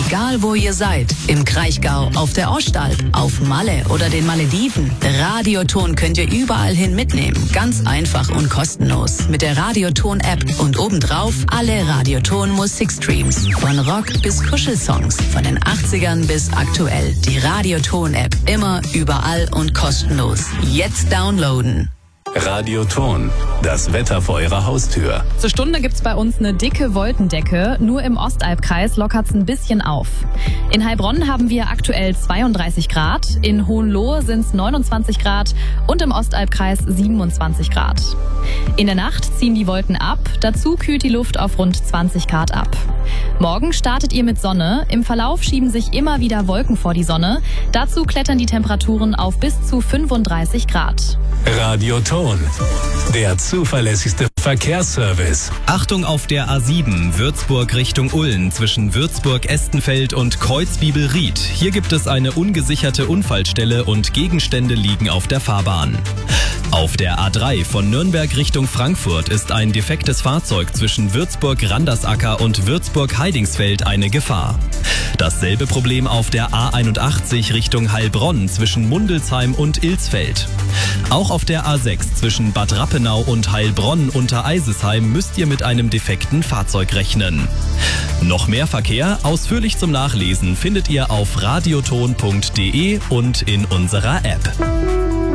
Egal wo ihr seid, im Kraichgau, auf der Ostalb, auf Malle oder den Malediven, Radioton könnt ihr überall hin mitnehmen. Ganz einfach und kostenlos mit der Radioton-App und obendrauf alle Radioton-Musikstreams. Von Rock bis Kuschelsongs, von den 80ern bis aktuell. Die Radioton-App immer, überall und kostenlos. Jetzt downloaden. Radioton, das Wetter vor Ihrer Haustür. Zur Stunde gibt's bei uns eine dicke Wolkendecke. Nur im Ostalbkreis lockert's ein bisschen auf. In Heilbronn haben wir aktuell 32 Grad, in Hohenlohe sind's 29 Grad und im Ostalbkreis 27 Grad. In der Nacht ziehen die Wolken ab, dazu kühlt die Luft auf rund 20 Grad ab. Morgen startet ihr mit Sonne, im Verlauf schieben sich immer wieder Wolken vor die Sonne. Dazu klettern die Temperaturen auf bis zu 35 Grad. Radioton, der zuverlässigste Verkehrsservice. Achtung auf der A7 Würzburg Richtung Ulm zwischen Würzburg-Estenfeld und Kreuzbibelried. Hier gibt es eine ungesicherte Unfallstelle und Gegenstände liegen auf der Fahrbahn. Auf der A3 von Nürnberg Richtung Frankfurt ist ein defektes Fahrzeug zwischen Würzburg-Randersacker und Würzburg-Heidingsfeld eine Gefahr. Dasselbe Problem auf der A81 Richtung Heilbronn zwischen Mundelsheim und Ilsfeld. Auch auf der A6 zwischen Bad Rappenau und Heilbronn unter Eisesheim müsst ihr mit einem defekten Fahrzeug rechnen. Noch mehr Verkehr, ausführlich zum Nachlesen, findet ihr auf radioton.de und in unserer App.